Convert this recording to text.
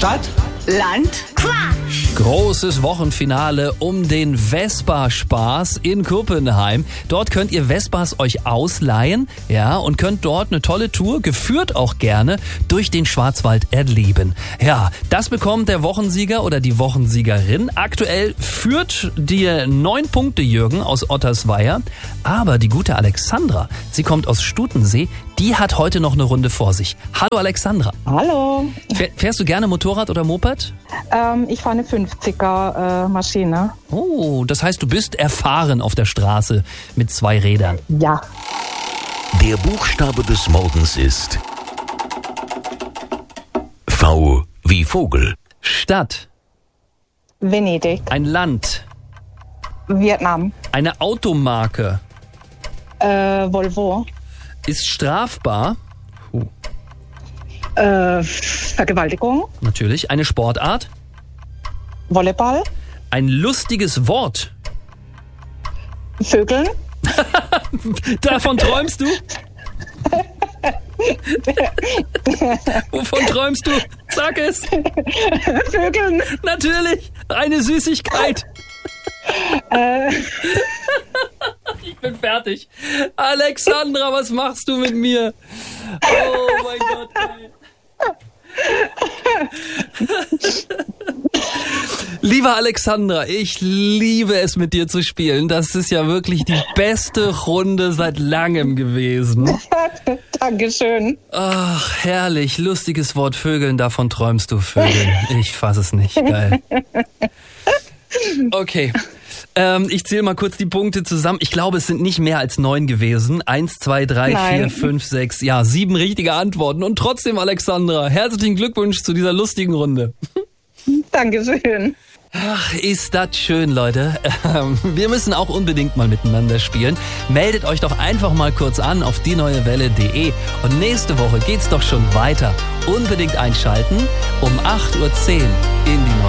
Stadt, Land, Quatsch. Großes Wochenfinale um den Vespa-Spaß in Kuppenheim. Dort könnt ihr Vespas euch ausleihen, ja, und könnt dort eine tolle Tour, geführt auch gerne, durch den Schwarzwald erleben. Ja, das bekommt der Wochensieger oder die Wochensiegerin. Aktuell führt dir 9 Punkte Jürgen aus Ottersweier, aber die gute Alexandra, sie kommt aus Stutensee, die hat heute noch eine Runde vor sich. Hallo Alexandra. Hallo. Fährst du gerne Motorrad oder Moped? Ich fahre eine 50er Maschine. Oh, das heißt, du bist erfahren auf der Straße mit 2 Rädern. Ja. Der Buchstabe des Morgens ist V wie Vogel. Stadt, Venedig. ein Land, Vietnam. eine Automarke, Volvo. ist strafbar, Vergewaltigung. natürlich, eine Sportart, Volleyball. ein lustiges Wort. Vögeln. Davon träumst du? Wovon träumst du? Sag es. Vögeln. Natürlich, eine Süßigkeit. Ich bin fertig. Alexandra, was machst du mit mir? Oh mein Gott. Ey. Liebe Alexandra, ich liebe es mit dir zu spielen. Das ist ja wirklich die beste Runde seit langem gewesen. Dankeschön. Ach, herrlich. Lustiges Wort Vögeln, davon träumst du Vögeln. Ich fass es nicht. Geil. Okay. Ich zähle mal kurz die Punkte zusammen. Ich glaube, es sind nicht mehr als 9 gewesen. 1, 2, 3, Nein. 4, 5, 6, ja, 7 richtige Antworten. Und trotzdem, Alexandra, herzlichen Glückwunsch zu dieser lustigen Runde. Dankeschön. Ach, ist das schön, Leute. Wir müssen auch unbedingt mal miteinander spielen. Meldet euch doch einfach mal kurz an auf dieneuewelle.de. Und nächste Woche geht's doch schon weiter. Unbedingt einschalten um 8:10 Uhr in die neue